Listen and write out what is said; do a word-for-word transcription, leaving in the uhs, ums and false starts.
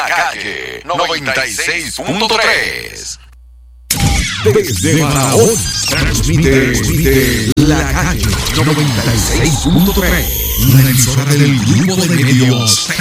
Calle noventa y seis punto tres. Desde Barahona transmite, transmite La Calle noventa y seis punto tres, la emisora del grupo de medios